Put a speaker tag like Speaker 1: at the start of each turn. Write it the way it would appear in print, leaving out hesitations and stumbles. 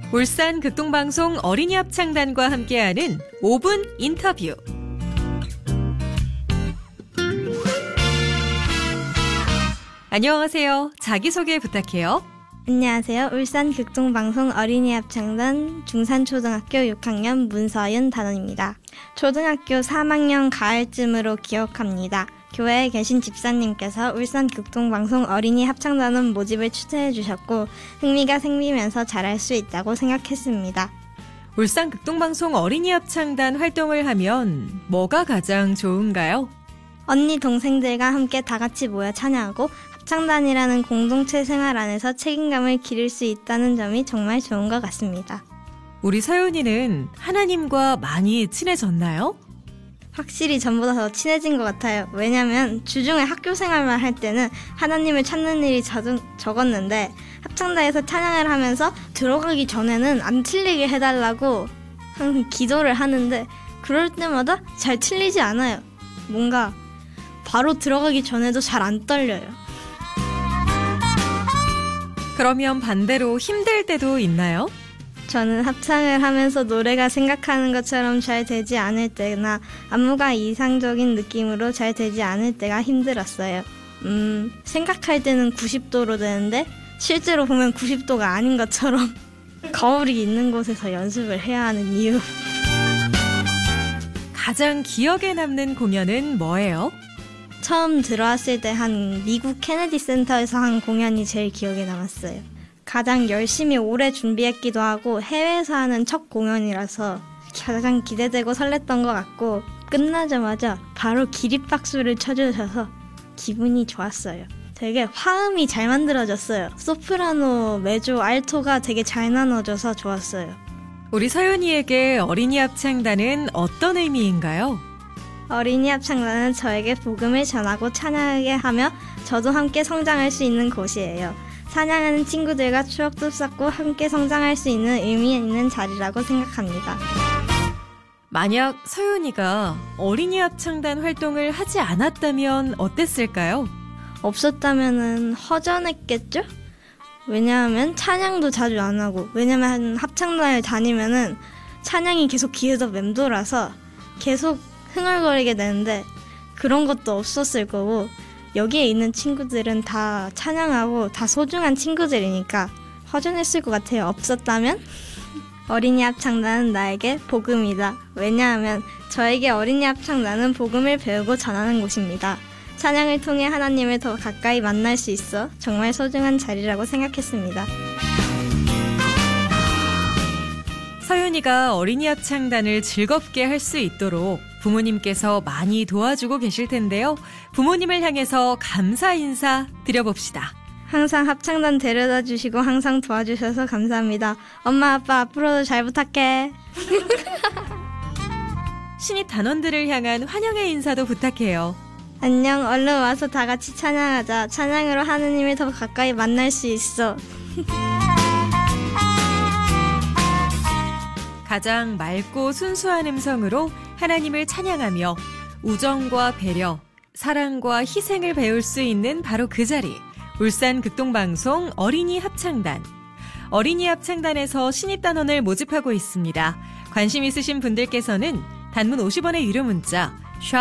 Speaker 1: 울산 극동방송 어린이 합창단과 함께하는 5분 인터뷰. 안녕하세요. 자기소개 부탁해요.
Speaker 2: 안녕하세요. 울산 극동방송 어린이 합창단 중산초등학교 6학년 문서윤 단원입니다. 초등학교 3학년 가을쯤으로 기억합니다. 교회에 계신 집사님께서 울산 극동방송 어린이 합창단원 모집을 추천해 주셨고 흥미가 생기면서 잘할 수 있다고 생각했습니다.
Speaker 1: 울산 극동방송 어린이 합창단 활동을 하면 뭐가 가장 좋은가요?
Speaker 2: 언니 동생들과 함께 다 같이 모여 찬양하고 합창단이라는 공동체 생활 안에서 책임감을 기를 수 있다는 점이 정말 좋은 것 같습니다.
Speaker 1: 우리 서윤이는 하나님과 많이 친해졌나요?
Speaker 2: 확실히 전보다 더 친해진 것 같아요. 왜냐면 주중에 학교 생활만 할 때는 하나님을 찾는 일이 적었는데 합창단에서 찬양을 하면서 들어가기 전에는 안 틀리게 해달라고 항상 기도를 하는데 그럴 때마다 잘 틀리지 않아요. 뭔가 바로 들어가기 전에도 잘 안 떨려요.
Speaker 1: 그러면 반대로 힘들 때도 있나요?
Speaker 2: 저는 합창을 하면서 노래가 생각하는 것처럼 잘 되지 않을 때나 안무가 이상적인 느낌으로 잘 되지 않을 때가 힘들었어요. 생각할 때는 90도로 되는데 실제로 보면 90도가 아닌 것처럼 거울이 있는 곳에서 연습을 해야 하는 이유.
Speaker 1: 가장 기억에 남는 공연은 뭐예요?
Speaker 2: 처음 들어왔을 때 한 미국 케네디 센터에서 한 공연이 제일 기억에 남았어요. 가장 열심히 오래 준비했기도 하고 해외에서 하는 첫 공연이라서 가장 기대되고 설렜던 것 같고 끝나자마자 바로 기립박수를 쳐주셔서 기분이 좋았어요. 되게 화음이 잘 만들어졌어요. 소프라노, 메조, 알토가 되게 잘 나눠져서 좋았어요.
Speaker 1: 우리 서윤이에게 어린이 합창단은 어떤 의미인가요?
Speaker 2: 어린이 합창단은 저에게 복음을 전하고 찬양하게 하며 저도 함께 성장할 수 있는 곳이에요. 찬양하는 친구들과 추억도 쌓고 함께 성장할 수 있는 의미 있는 자리라고 생각합니다.
Speaker 1: 만약 서윤이가 어린이 합창단 활동을 하지 않았다면 어땠을까요?
Speaker 2: 없었다면 허전했겠죠? 왜냐하면 찬양도 자주 안 하고 왜냐면 합창단을 다니면은 찬양이 계속 귀에서 맴돌아서 계속 흥얼거리게 되는데 그런 것도 없었을 거고 여기에 있는 친구들은 다 찬양하고 다 소중한 친구들이니까 허전했을 것 같아요. 없었다면? 어린이 합창단은 나에게 복음이다. 왜냐하면 저에게 어린이 합창단은 복음을 배우고 전하는 곳입니다. 찬양을 통해 하나님을 더 가까이 만날 수 있어 정말 소중한 자리라고 생각했습니다.
Speaker 1: 서윤이가 어린이 합창단을 즐겁게 할 수 있도록 부모님께서 많이 도와주고 계실 텐데요. 부모님을 향해서 감사 인사 드려봅시다.
Speaker 2: 항상 합창단 데려다 주시고 항상 도와주셔서 감사합니다. 엄마, 아빠 앞으로도 잘 부탁해.
Speaker 1: 신입 단원들을 향한 환영의 인사도 부탁해요.
Speaker 2: 안녕, 얼른 와서 다 같이 찬양하자. 찬양으로 하느님을 더 가까이 만날 수 있어.
Speaker 1: 가장 맑고 순수한 음성으로 하나님을 찬양하며 우정과 배려, 사랑과 희생을 배울 수 있는 바로 그 자리, 울산 극동방송 어린이 합창단. 어린이 합창단에서 신입단원을 모집하고 있습니다. 관심 있으신 분들께서는 단문 50원의 유료 문자